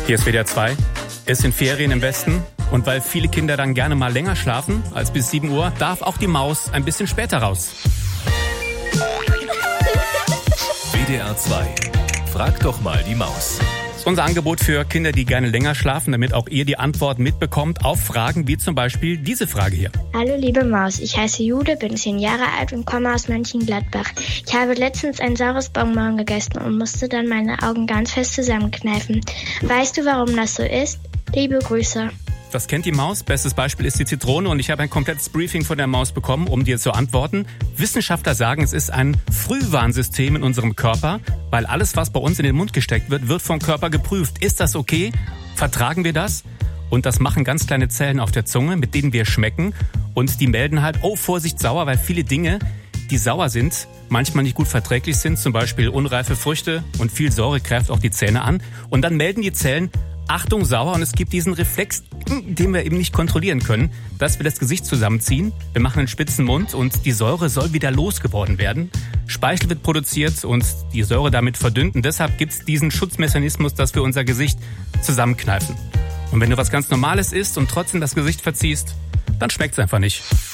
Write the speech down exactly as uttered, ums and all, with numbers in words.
Hier ist W D R zwei. Es sind Ferien im Westen. Und weil viele Kinder dann gerne mal länger schlafen als bis sieben Uhr, darf auch die Maus ein bisschen später raus. W D R zwei. Frag doch mal die Maus. Das ist unser Angebot für Kinder, die gerne länger schlafen, damit auch ihr die Antwort mitbekommt auf Fragen wie zum Beispiel diese Frage hier. Hallo liebe Maus, ich heiße Jude, bin zehn Jahre alt und komme aus Mönchengladbach. Ich habe letztens ein saures Bonbon gegessen und musste dann meine Augen ganz fest zusammenkneifen. Weißt du, warum das so ist? Liebe Grüße. Das kennt die Maus. Bestes Beispiel ist die Zitrone und ich habe ein komplettes Briefing von der Maus bekommen, um dir zu antworten. Wissenschaftler sagen, es ist ein Frühwarnsystem in unserem Körper, weil alles, was bei uns in den Mund gesteckt wird, wird vom Körper geprüft. Ist das okay? Vertragen wir das? Und das machen ganz kleine Zellen auf der Zunge, mit denen wir schmecken. Und die melden halt, oh Vorsicht, sauer, weil viele Dinge, die sauer sind, manchmal nicht gut verträglich sind, zum Beispiel unreife Früchte und viel Säure greift auch die Zähne an. Und dann melden die Zellen, Achtung, sauer, und es gibt diesen Reflex, den wir eben nicht kontrollieren können, dass wir das Gesicht zusammenziehen. Wir machen einen spitzen Mund und die Säure soll wieder losgeworden werden. Speichel wird produziert und die Säure damit verdünnt. Und deshalb gibt es diesen Schutzmechanismus, dass wir unser Gesicht zusammenkneifen. Und wenn du was ganz Normales isst und trotzdem das Gesicht verziehst, dann schmeckt es einfach nicht.